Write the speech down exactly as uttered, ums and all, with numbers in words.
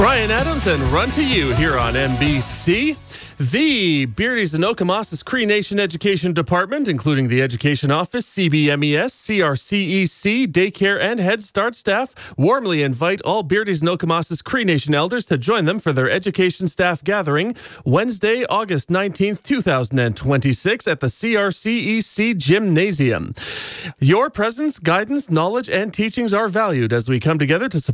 Brian Adams and Run to You here on N B C. The Beardy's and Okomasas Cree Nation Education Department, including the Education Office, C B M E S, C R C E C, Daycare, and Head Start staff, warmly invite all Beardy's and Okomasas Cree Nation elders to join them for their education staff gathering Wednesday, August nineteenth, two thousand twenty-six at the C R C E C Gymnasium. Your presence, guidance, knowledge, and teachings are valued as we come together to support